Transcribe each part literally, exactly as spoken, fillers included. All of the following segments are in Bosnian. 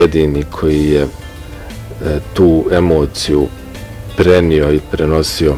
jedini koji je tu emociju prenio i prenosio.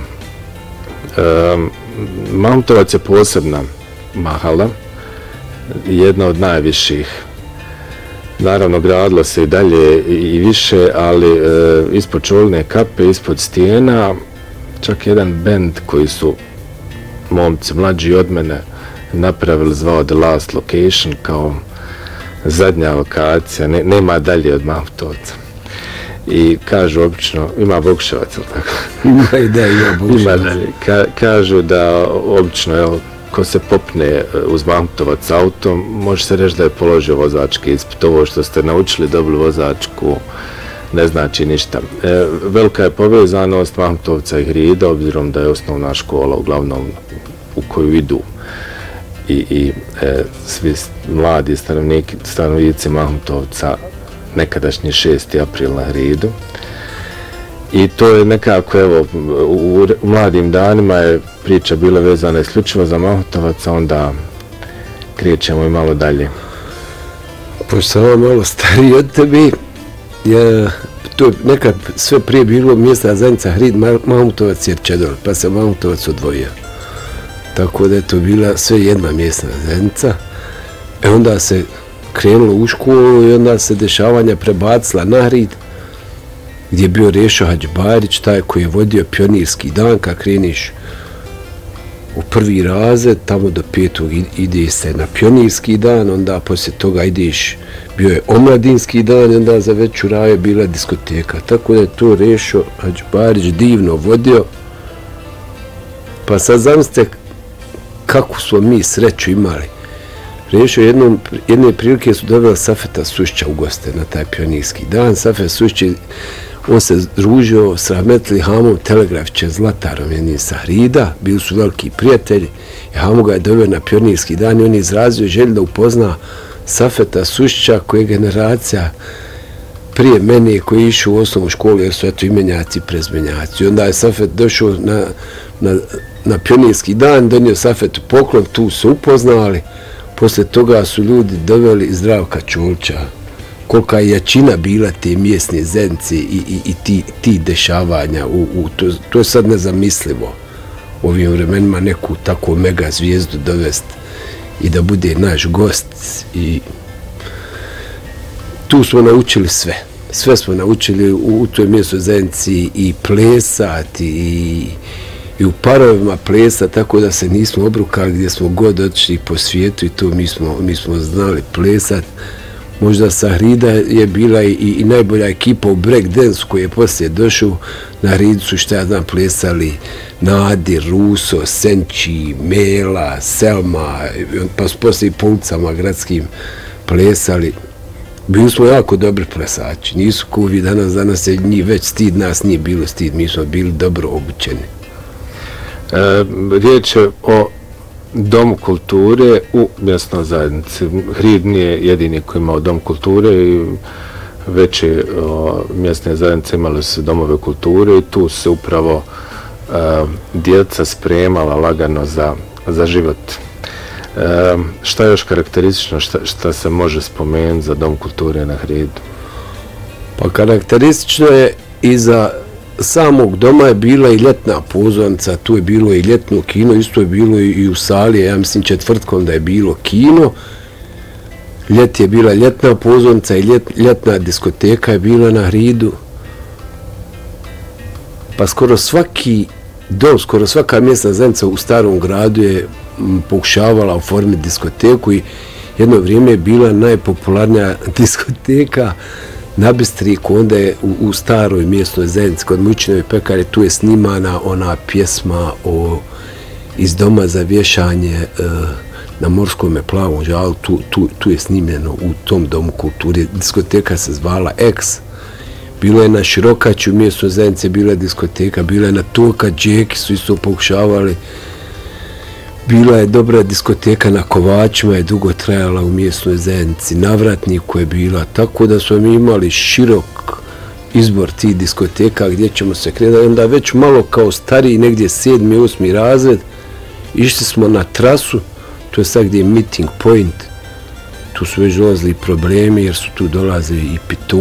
Mahutovac je posebna mahala, jedna od najviših. Naravno, gradilo se i dalje i više, ali ispod čolne kape, ispod stijena, čak jedan bend koji su momci mlađi od mene napravili, zvao The Last Location, kao zadnja lokacija, ne, nema dalje od Mahutovca. I kažu obično, ima Boguševac, ili tako? Ima i da, ima Boguševac. Ima dalje. Ka, kažu da obično, evo, ko se popne uz Mahutovac autom, može se reći da je položio vozački ispit. Ovo što ste naučili, dobili vozačku, ne znači ništa. E, velika je povezanost Mahutovca i Hrida, obzirom da je osnovna škola uglavnom u koju idu i, i e, svi mladi stanovnici, stanovnici Mahutovca nekadašnji šesti april na Hridu. I to je nekako, evo, u, u mladim danima je priča bila vezana isključivo za Mahutovac, a onda krećemo i malo dalje. Pošto sam ovo malo stariji od tebi, je, to je nekad sve prije bilo mjesna zajednica Hrid, Mahutovac je Čedor, pa se Mahutovac odvojio. Tako da je to bila sve jedna mjesna zajednica. E onda se krenulo u školu i onda se dešavanja prebacila na Hrid, gdje je bio Rešo Hadžibarić, taj koji je vodio pionirski dan, kad kreniš u prvi razred, tamo do petog ide se na pionirski dan, onda poslije toga ideš, bio je omladinski dan i onda za veću raju bila diskoteka. Tako da je to Rešo Hadžibarić divno vodio. Pa sad zamislite kako smo mi sreću imali. Rešo jednom, jedne prilike su doveli Safeta Sušća u goste na taj pionirski dan. Safet Sušć, on se družio s rahmetli Hamom Telegrafićem Zlatarom, jednim sa Hrida, bili su veliki prijatelji. I Hamo ga je doveo na pionirski dan i on je izrazio želju da upozna Safeta Sušća, koja je generacija prije mene koji je išao u osnovnu školu, jer su eto imenjaci i prezmenjaci. I onda je Safet došao na, na, na pionirski dan, donio Safetu poklon, tu su upoznali. Poslije toga su ljudi doveli Zdravka Čolića. Kolika je jačina bila te mjesne zajednice i, i, i ti, ti dešavanja. U, u, to, to je sad nezamislivo u ovim vremenima neku tako mega zvijezdu dovesti i da bude naš gost. I tu smo naučili sve. Sve smo naučili u, u toj mjesnoj zajednici i plesati i i u parovima plesa, tako da se nismo obrukali gdje smo god otišli po svijetu i to mi smo, mi smo znali plesat. Možda sa Hrida je bila i, i najbolja ekipa u breakdance koji je poslije došao. Na Hridu su, šta ja znam, plesali Nadir, Ruso, Senči, Mela, Selma, pa su poslije i po ulicama gradskim plesali. Bili smo jako dobri plesači, nisu kuvi danas, danas je njih već stid, nas nije bilo stid, mi smo bili dobro obučeni. E, riječ je o Domu kulture u mjesnoj zajednici. Hrid nije jedini koji imao Dom kulture i veće mjesne zajednice imali su domove kulture i tu se upravo e, djeca spremala lagano za, za život. E, šta je još karakteristično, šta, šta se može spomenuti za Dom kulture na Hridu? Pa karakteristično je i za samog doma je bila i ljetna pozornica, tu je bilo i ljetno kino, isto je bilo i u sali, ja mislim četvrtkom da je bilo kino. Ljet je bila ljetna pozornica i ljet, ljetna diskoteka je bila na Hridu. Pa skoro svaki dom, skoro svaka mjesna zajednica u starom gradu je pokušavala oformiti diskoteku i jedno vrijeme je bila najpopularnija diskoteka na Bistriku, onda je u, u staroj mjesnoj zajednici kod Mučinove pekare, tu je snimana ona pjesma o, iz doma za vješanje e, na Morskom plavom žalu, tu, tu, tu je snimljeno u tom domu kulture. Diskoteka se zvala X. Bilo je na Širokaću u mjesnoj zajednici, bila je diskoteka, bila je na Toka, Džeki su isto pokušavali. Bila je dobra diskoteka na Kovačima, je dugo trajala u mjesnoj zajednici, Navratniku je bila, tako da smo mi imali širok izbor tih diskoteka gdje ćemo se krenuti. Onda već malo kao stariji, negdje sedmi, osmi razred, išli smo na trasu, to je sad gdje je meeting point, tu su već dolazili problemi jer su tu dolazili i pitoni.